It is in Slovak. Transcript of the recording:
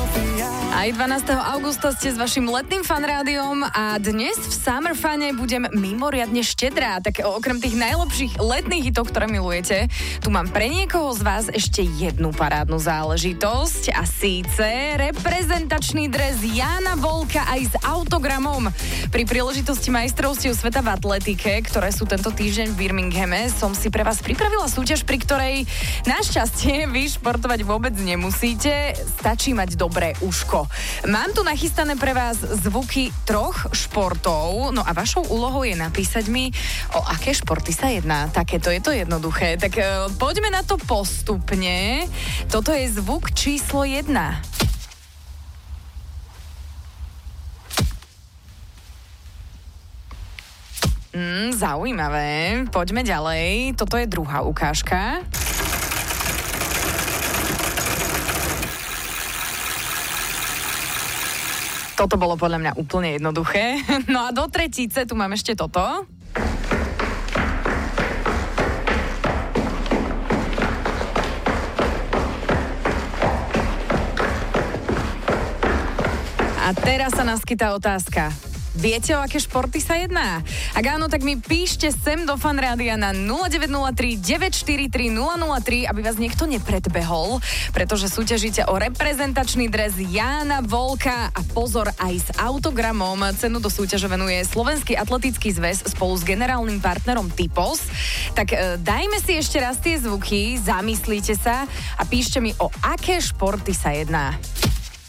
Aj 12. augusta ste s vašim letným fanrádiom a dnes v Summer Fune budem mimoriadne štedrá. Tak okrem tých najlepších letných hitov, ktoré milujete, tu mám pre niekoho z vás ešte jednu parádnu záležitosť a síce reprezentačný dres Jána Volka aj s autogramom. Pri príležitosti majstrovstiev sveta v atletike, ktoré sú tento týždeň v Birminghame, som si pre vás pripravila súťaž, pri ktorej našťastie vy športovať vôbec nemusíte, stačí mať dobré uško. Mám tu nachystané pre vás zvuky 3 športov, no a vašou úlohou je napísať mi, o aké športy sa jedná. Takéto je to jednoduché. Tak poďme na to postupne. Toto je zvuk číslo 1. Zaujímavé. Poďme ďalej. Toto je druhá ukážka. Toto bolo podľa mňa úplne jednoduché. No a do tretice tu mám ešte toto. A teraz sa naskytá otázka. Viete, o aké športy sa jedná? Ak áno, tak mi píšte sem do Fanrádia na 0903 943 003, aby vás niekto nepredbehol, pretože súťažíte o reprezentačný dres Jána Volka a pozor, aj s autogramom. Cenu do súťaže venuje Slovenský atletický zväz spolu s generálnym partnerom Typos. Tak dajme si ešte raz tie zvuky, zamyslite sa a píšte mi, o aké športy sa jedná.